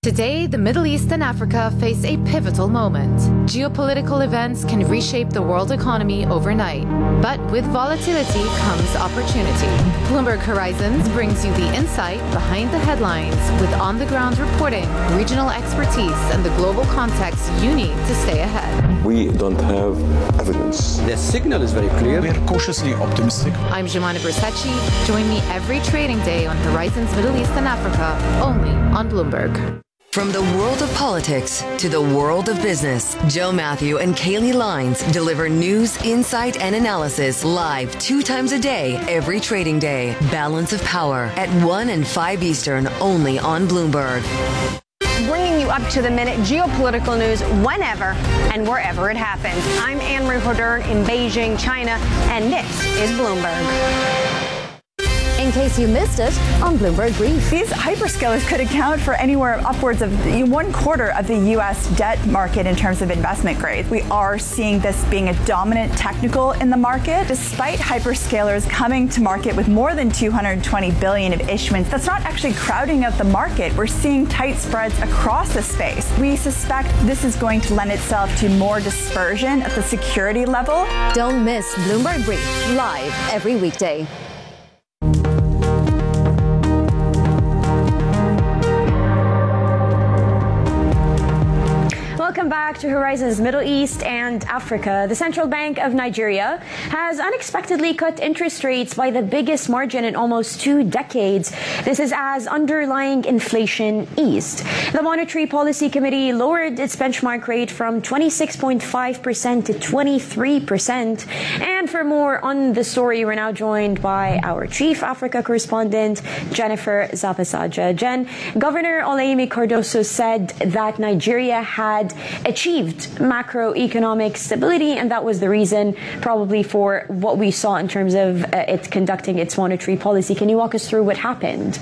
Today, the Middle East and Africa face a pivotal moment. Geopolitical events can reshape the world economy overnight. But with volatility comes opportunity. Bloomberg Horizons brings you the insight behind the headlines with on-the-ground reporting, regional expertise, and the global context you need to stay ahead. We don't have evidence. The signal is very clear. We are cautiously optimistic. I'm Jemana Bersachi. Join me every trading day on Horizons Middle East and Africa, only on Bloomberg. From the world of politics to the world of business, Joe Matthew and Kaylee Lines deliver news, insight, and analysis live 2 times a day, every trading day. Balance of Power at 1 and 5 Eastern, only on Bloomberg. Bringing you up to the minute geopolitical news whenever and wherever it happens. I'm Anne-Marie Hodern in Beijing, China, and this is Bloomberg. In case you missed it, on Bloomberg Brief. These hyperscalers could account for anywhere upwards of 1/4 of the U.S. debt market in terms of investment grade. We are seeing this being a dominant technical in the market. Despite hyperscalers coming to market with more than $220 billion of issuance, that's not actually crowding out the market. We're seeing tight spreads across the space. We suspect this is going to lend itself to more dispersion at the security level. Don't miss Bloomberg Brief, live every weekday. Welcome back to Horizons Middle East and Africa. The Central Bank of Nigeria has unexpectedly cut interest rates by the biggest margin in almost 2 decades. This is as underlying inflation eased. The Monetary Policy Committee lowered its benchmark rate from 26.5% to 23%. And for more on the story, we're now joined by our Chief Africa correspondent, Jennifer Zapasaja. Jen, Governor Oleyemi Cardoso said that Nigeria had achieved macroeconomic stability, and that was the reason probably for what we saw in terms of it conducting its monetary policy. Can you walk us through what happened?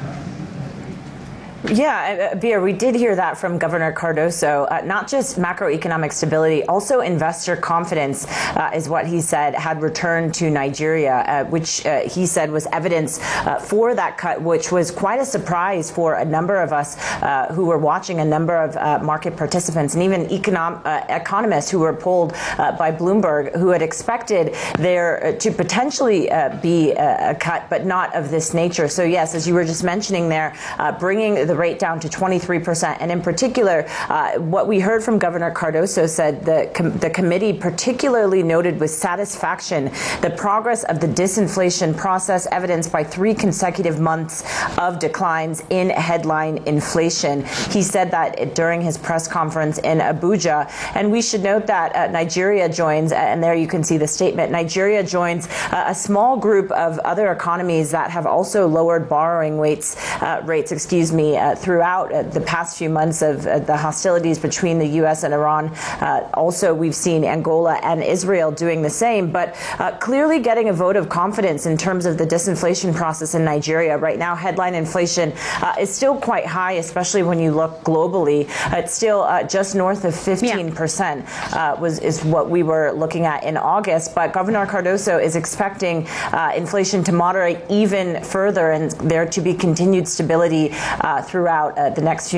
Yeah, Bia, we did hear that from Governor Cardoso. Not just macroeconomic stability, also investor confidence is what he said had returned to Nigeria, which he said was evidence for that cut, which was quite a surprise for a number of us who were watching, a number of market participants and even economists who were polled by Bloomberg, who had expected there to potentially be a cut, but not of this nature. So yes, as you were just mentioning there, bringing the rate down to 23%. And in particular, what we heard from Governor Cardoso said the committee particularly noted with satisfaction the progress of the disinflation process, evidenced by 3 consecutive months of declines in headline inflation. He said that during his press conference in Abuja. And we should note that Nigeria joins, and there you can see the statement, Nigeria joins a small group of other economies that have also lowered borrowing rates, throughout the past few months of the hostilities between the U.S. and Iran. Also, we've seen Angola and Israel doing the same, but clearly getting a vote of confidence in terms of the disinflation process in Nigeria. Right now, headline inflation is still quite high, especially when you look globally. It's still just north of 15% is what we were looking at in August. But Governor Cardoso is expecting inflation to moderate even further and there to be continued stability throughout the next few